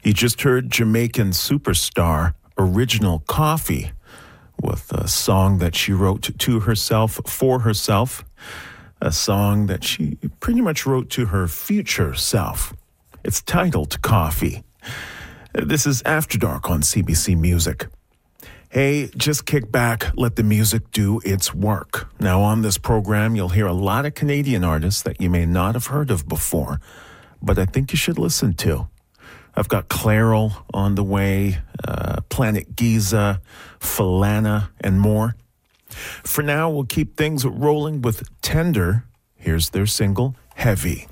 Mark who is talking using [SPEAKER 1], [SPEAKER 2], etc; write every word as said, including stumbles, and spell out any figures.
[SPEAKER 1] You just heard Jamaican superstar Original Coffee with a song that she wrote to herself for herself, a song that she pretty much wrote to her future self. It's titled Coffee. This is After Dark on C B C Music. Hey, just kick back, let the music do its work. Now on this program, you'll hear a lot of Canadian artists that you may not have heard of before, but I think you should listen to. I've got Clairol on the way, uh, Planet Giza, Falana, and more. For now, we'll keep things rolling with Tender. Here's their single, Heavy.